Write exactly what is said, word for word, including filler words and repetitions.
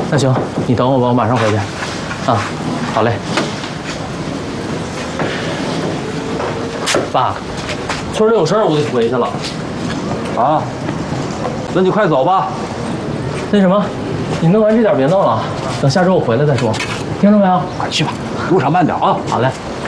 那行，你等我吧，我马上回去。啊，好嘞。爸，村里有事儿，我得回去了。 啊，那你快走吧。 那什么，你弄完这点别弄了，等下周我回来再说，听着没有？ 快去吧，路上慢点啊。 好嘞。